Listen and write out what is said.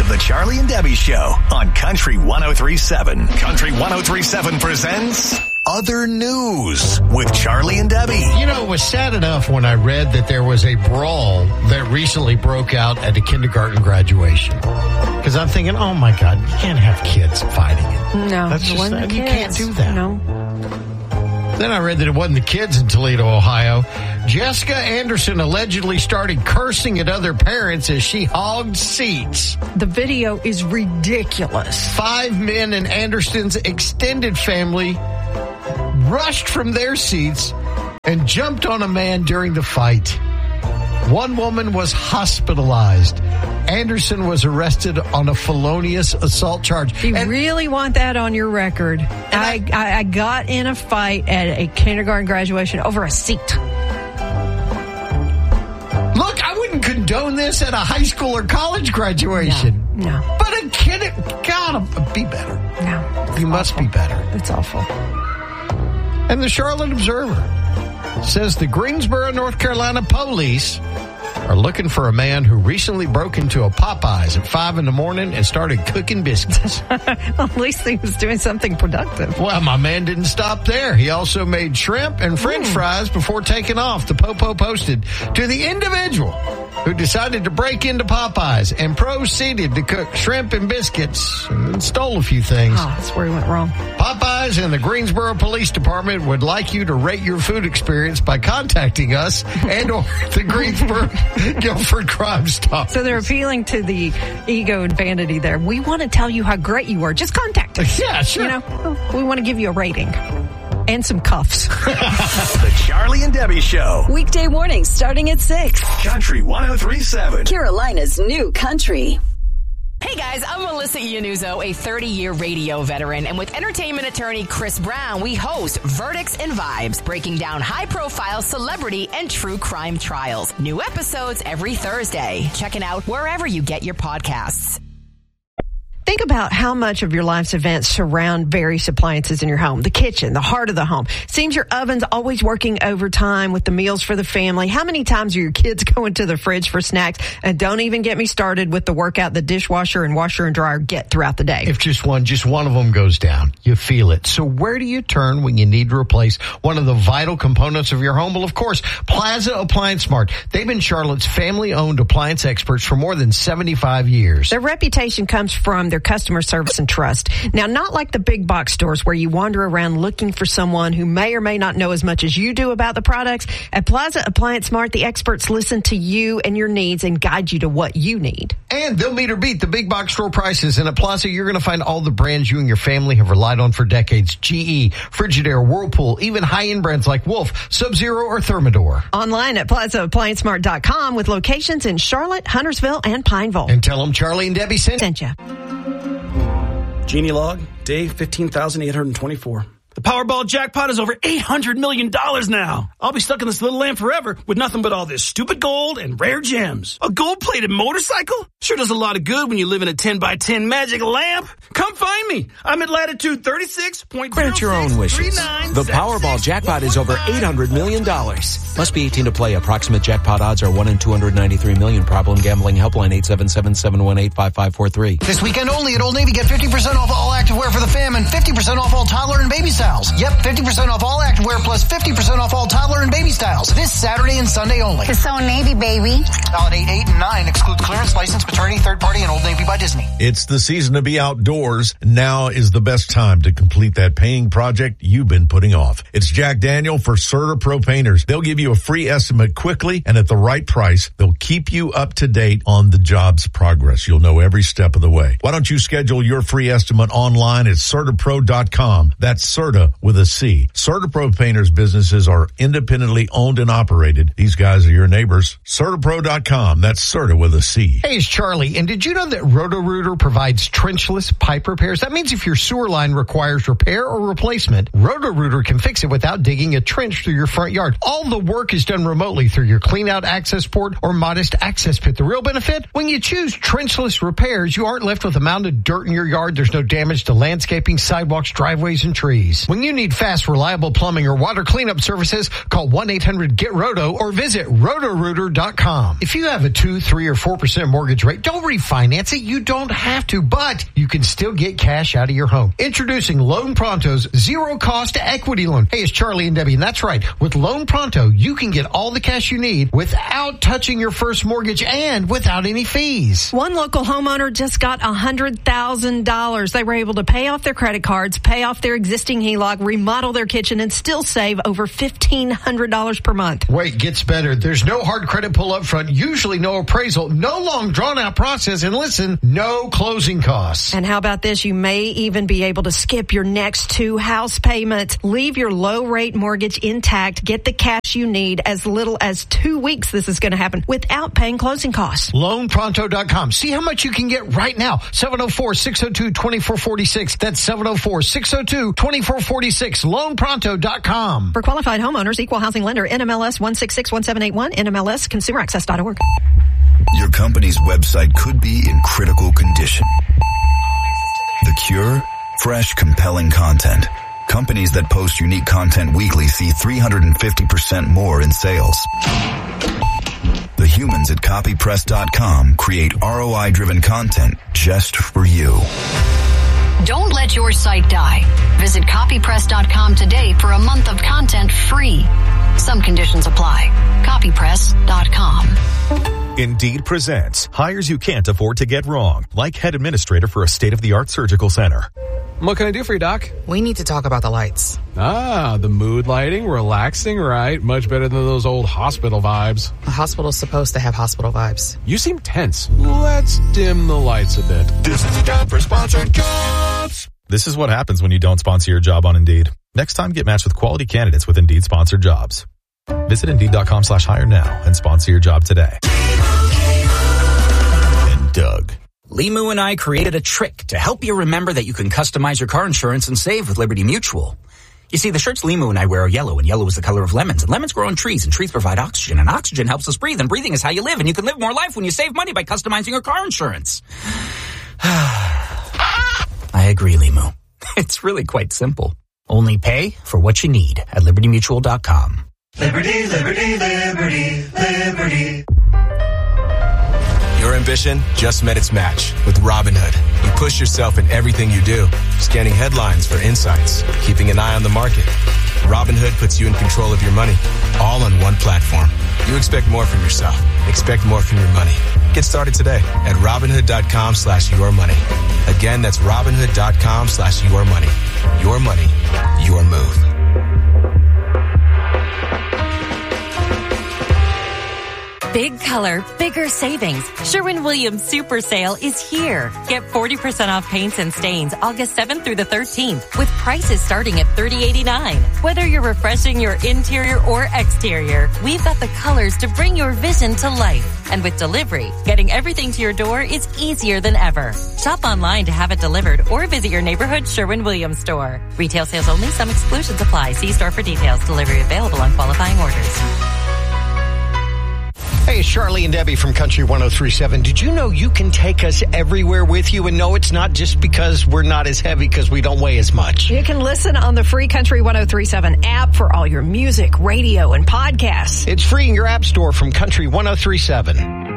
The Charlie and Debbie Show on Country 103.7. Country 103.7 presents Other News with Charlie and Debbie. You know, it was sad enough when I read that there was a brawl that recently broke out at a kindergarten graduation. Because I'm thinking, oh my God, you can't have kids fighting it. No, that's just you can't do that. No. Then I read that it wasn't the kids in Toledo, Ohio. Jessica Anderson allegedly started cursing at other parents as she hogged seats. The video is ridiculous. 5 men in Anderson's extended family rushed from their seats and jumped on a man during the fight. One woman was hospitalized. Anderson was arrested on a felonious assault charge. You really want that on your record? I got in a fight at a kindergarten graduation over a seat. Look, I wouldn't condone this at a high school or college graduation. No. But a kid, gotta be better. No. You must be better. It's awful. And the Charlotte Observer says the Greensboro, North Carolina police are looking for a man who recently broke into a Popeyes at 5 in the morning and started cooking biscuits. At least he was doing something productive. Well, my man didn't stop there. He also made shrimp and French fries before taking off. The Popo posted to the individual who decided to break into Popeyes and proceeded to cook shrimp and biscuits and stole a few things. Oh, that's where he went wrong. Popeyes and the Greensboro Police Department would like you to rate your food experience by contacting us and or the Greensboro Guilford Crime Stop. So they're appealing to the ego and vanity there. We want to tell you how great you are. Just contact us. Yeah, sure. You know, we want to give you a rating. And some cuffs. The Charlie and Debbie Show. Weekday mornings starting at 6. Country 103.7. Carolina's new country. Hey guys, I'm Melissa Iannuzzo, a 30-year radio veteran, and with entertainment attorney Chris Brown, we host Verdicts and Vibes, breaking down high-profile celebrity and true crime trials. New episodes every Thursday. Check it out wherever you get your podcasts. Think about how much of your life's events surround various appliances in your home. The kitchen, the heart of the home. Seems your oven's always working overtime with the meals for the family. How many times are your kids going to the fridge for snacks? And don't even get me started with the workout the dishwasher and washer and dryer get throughout the day. If just one of them goes down, you feel it. So where do you turn when you need to replace one of the vital components of your home? Well, of course, Plaza Appliance Smart. They've been Charlotte's family-owned appliance experts for more than 75 years. Their reputation comes from their customer service and trust. Now, not like the big box stores where you wander around looking for someone who may or may not know as much as you do about the products. At Plaza Appliance Smart, the experts listen to you and your needs and guide you to what you need. And they'll meet or beat the big box store prices. And at Plaza, you're going to find all the brands you and your family have relied on for decades. GE, Frigidaire, Whirlpool, even high-end brands like Wolf, Sub-Zero, or Thermador. Online at PlazaApplianceSmart.com with locations in Charlotte, Huntersville, and Pineville. And tell them Charlie and Debbie sent you. Genie log, day 15,824. The Powerball jackpot is over $800 million now. I'll be stuck in this little lamp forever with nothing but all this stupid gold and rare gems. A gold-plated motorcycle? Sure does a lot of good when you live in a 10x10 magic lamp. Come find me. I'm at latitude 36.06. Grant your own wishes. The Powerball jackpot is over $800 million. Must be 18 to play. Approximate jackpot odds are 1 in 293 million. Problem gambling helpline 877-718-5543. This weekend only at Old Navy, get 50% off all activewear for the fam and 50% off all toddler and baby styles. Yep, 50% off all activewear plus 50% off all toddler and baby styles. This Saturday and Sunday only. It's Old Navy, baby. Valid 8 and 9. Excludes clearance, license, maternity, third party, and Old Navy by Disney. It's the season to be outdoors. Now is the best time to complete that painting project you've been putting off. It's Jack Daniel for CertaPro Painters. They'll give you a free estimate quickly and at the right price. They'll keep you up to date on the job's progress. You'll know every step of the way. Why don't you schedule your free estimate online at CertaPro.com. That's Certa with a C. CertaPro Painters businesses are independently owned and operated. These guys are your neighbors. CertaPro.com. That's Certa with a C. Hey, it's Charlie. And did you know that Roto-Rooter provides trenchless pipe repairs? That means if your sewer line requires repair or replacement, Roto-Rooter can fix it without digging a trench through your front yard. All the work is done remotely through your clean-out access port or modest access pit. The real benefit? When you choose trenchless repairs, you aren't left with a mound of dirt in your yard. There's no damage to landscaping, sidewalks, driveways, and trees. fees. When you need fast, reliable plumbing or water cleanup services, call 1-800-GET-ROTO or visit rotorooter.com. If you have a 2, 3, or 4% mortgage rate, don't refinance it. You don't have to, but you can still get cash out of your home. Introducing Loan Pronto's zero-cost equity loan. Hey, it's Charlie and Debbie, and that's right. With Loan Pronto, you can get all the cash you need without touching your first mortgage and without any fees. One local homeowner just got $100,000. They were able to pay off their credit cards, pay off their existing HELOC, remodel their kitchen, and still save over $1,500 per month. Wait, gets better. There's no hard credit pull up front, usually no appraisal, no long drawn-out process, and listen, no closing costs. And how about this? You may even be able to skip your next 2 house payments. Leave your low-rate mortgage intact. Get the cash you need as little as 2 weeks. This is going to happen without paying closing costs. LoanPronto.com. See how much you can get right now. 704-602-2446. That's 704-602-2446. LoanPronto.com. For qualified homeowners, Equal Housing Lender, NMLS 1661781, NMLS ConsumerAccess.org. Your company's website could be in critical condition. The cure? Fresh, compelling content. Companies that post unique content weekly see 350% more in sales. The humans at copypress.com create ROI-driven content just for you. Don't let your site die. Visit copypress.com today for a month of content free. Some conditions apply. Copypress.com. Indeed presents hires you can't afford to get wrong, like head administrator for a state-of-the-art surgical center. What can I do for you, Doc? We need to talk about the lights. Ah, the mood lighting, relaxing, right? Much better than those old hospital vibes. A hospital's supposed to have hospital vibes. You seem tense. Let's dim the lights a bit. This is the time for sponsored jobs. This is what happens when you don't sponsor your job on Indeed. Next time, get matched with quality candidates with Indeed sponsored jobs. Visit Indeed.com/hire now and sponsor your job today. And Doug. Limu and I created a trick to help you remember that you can customize your car insurance and save with Liberty Mutual. You see, the shirts Limu and I wear are yellow, and yellow is the color of lemons, and lemons grow on trees, and trees provide oxygen, and oxygen helps us breathe, and breathing is how you live, and you can live more life when you save money by customizing your car insurance. I agree, Limu. It's really quite simple. Only pay for what you need at LibertyMutual.com. Liberty, liberty, liberty, liberty. Your ambition just met its match with Robinhood. You push yourself in everything you do, scanning headlines for insights, keeping an eye on the market. Robinhood puts you in control of your money, all on one platform. You expect more from yourself. Expect more from your money. Get started today at Robinhood.com/yourmoney. Again, that's Robinhood.com/yourmoney. Your money, your move. Big color, bigger savings. Sherwin-Williams Super Sale is here. Get 40% off paints and stains August 7th through the 13th with prices starting at $30.89. Whether you're refreshing your interior or exterior, we've got the colors to bring your vision to life. And with delivery, getting everything to your door is easier than ever. Shop online to have it delivered or visit your neighborhood Sherwin-Williams store. Retail sales only. Some exclusions apply. See store for details. Delivery available on qualifying orders. Hey, it's Charlie and Debbie from Country 103.7. Did you know you can take us everywhere with you? And no, it's not just because we're not as heavy because we don't weigh as much. You can listen on the free Country 103.7 app for all your music, radio, and podcasts. It's free in your app store from Country 103.7.